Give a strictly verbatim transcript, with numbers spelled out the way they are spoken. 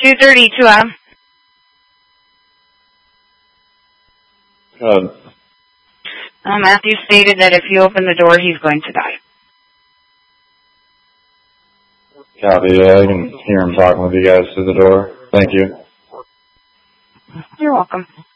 two thirty, two M. Good. Uh, Matthew stated that if you open the door, he's going to die. Copy, yeah, I can hear him talking with you guys through the door. Thank you. You're welcome.